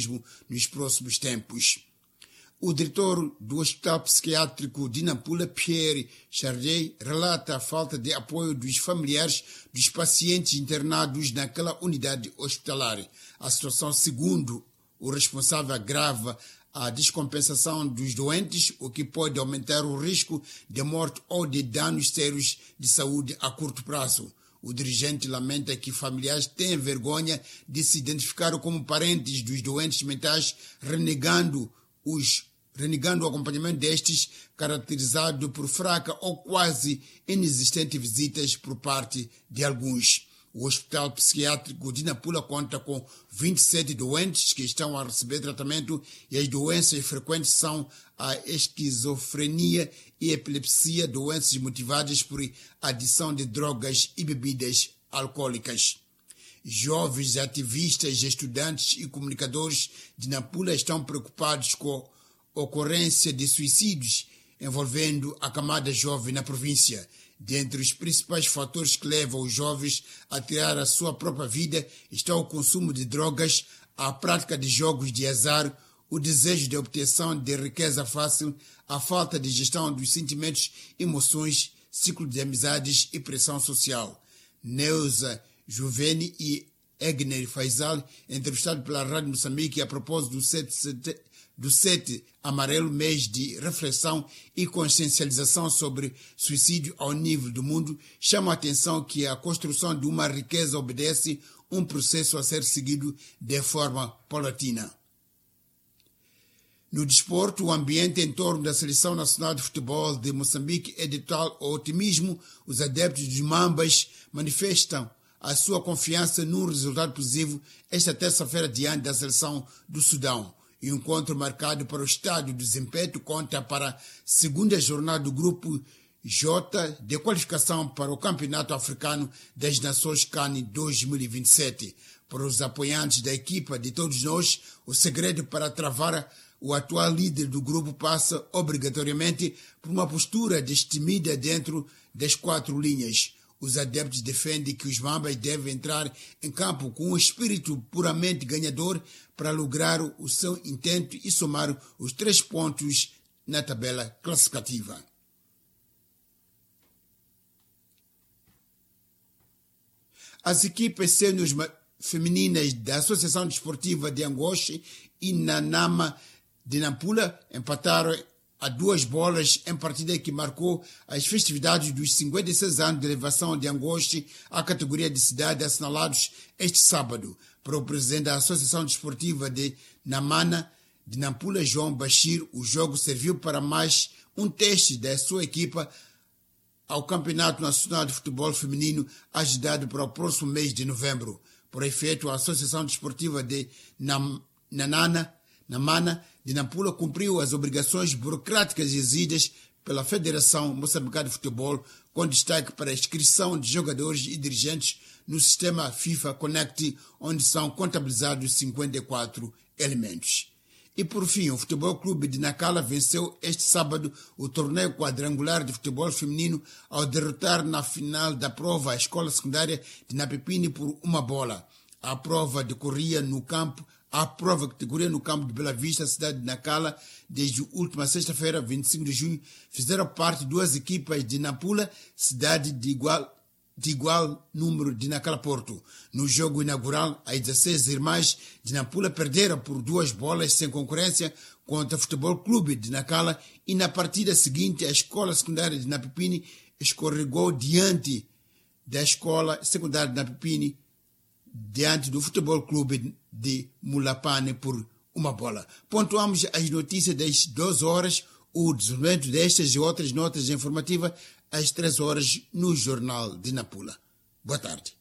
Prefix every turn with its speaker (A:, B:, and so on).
A: mesmo nos próximos tempos. O diretor do Hospital Psiquiátrico de Nampula, Pierre Chardet, relata a falta de apoio dos familiares dos pacientes internados naquela unidade hospitalar. A situação, segundo o responsável, agrava a descompensação dos doentes, o que pode aumentar o risco de morte ou de danos sérios de saúde a curto prazo. O dirigente lamenta que familiares têm vergonha de se identificar como parentes dos doentes mentais, renegando o acompanhamento destes, caracterizado por fraca ou quase inexistente visitas por parte de alguns. O Hospital Psiquiátrico de Nampula conta com 27 doentes que estão a receber tratamento e as doenças frequentes são a esquizofrenia e epilepsia, doenças motivadas por adição de drogas e bebidas alcoólicas. Jovens ativistas, estudantes e comunicadores de Nampula estão preocupados com a ocorrência de suicídios envolvendo a camada jovem na província. Dentre os principais fatores que levam os jovens a tirar a sua própria vida está o consumo de drogas, a prática de jogos de azar, o desejo de obtenção de riqueza fácil, a falta de gestão dos sentimentos, emoções, ciclo de amizades e pressão social. Neuza Juveni e Egner Faisal, entrevistado pela Rádio Moçambique a propósito do 7 amarelo, mês de reflexão e consciencialização sobre suicídio ao nível do mundo, chama a atenção que a construção de uma riqueza obedece um processo a ser seguido de forma paulatina. No desporto, o ambiente em torno da Seleção Nacional de Futebol de Moçambique é de tal otimismo, os adeptos dos Mambas manifestam a sua confiança num resultado positivo esta terça-feira diante da Seleção do Sudão. E o encontro marcado para o Estádio do Zimpeto conta para a segunda jornada do Grupo J de qualificação para o Campeonato Africano das Nações CAN 2027. Para os apoiantes da equipa de todos nós, o segredo para travar o atual líder do grupo passa obrigatoriamente por uma postura destemida dentro das 4 linhas. Os adeptos defendem que os Mambas devem entrar em campo com um espírito puramente ganhador para lograr o seu intento e somar os 3 pontos na tabela classificativa. As equipes sêniores femininas da Associação Desportiva de Angoche e Nanama de Nampula empataram a 2 bolas em partida que marcou as festividades dos 56 anos de elevação de Angoche à categoria de cidade assinalados este sábado. Para o presidente da Associação Desportiva de Namana de Nampula, João Bashir, o jogo serviu para mais um teste da sua equipa ao Campeonato Nacional de Futebol Feminino, agendado para o próximo mês de novembro. Por efeito, a Associação Desportiva de Namana de Nampula cumpriu as obrigações burocráticas exigidas pela Federação Moçambicana de Futebol, com destaque para a inscrição de jogadores e dirigentes no sistema FIFA Connect, onde são contabilizados 54 elementos. E por fim, o Futebol Clube de Nacala venceu este sábado o torneio quadrangular de futebol feminino ao derrotar na final da prova a Escola Secundária de Napipini por 1 bola. A prova que decorria no campo de Bela Vista, cidade de Nacala, desde a última sexta-feira, 25 de junho, fizeram parte 2 equipas de Nampula, cidade de igual número de Nacala Porto. No jogo inaugural, as 16 irmãs de Nampula perderam por 2 bolas sem concorrência contra o Futebol Clube de Nacala e na partida seguinte a Escola Secundária de Napipini escorregou diante da Escola Secundária de Napipini diante do Futebol Clube de Mulapane por 1 bola. Pontuamos as notícias das 2 horas, o desenvolvimento destas e outras notas informativas às 3 horas no Jornal de Nampula. Boa tarde.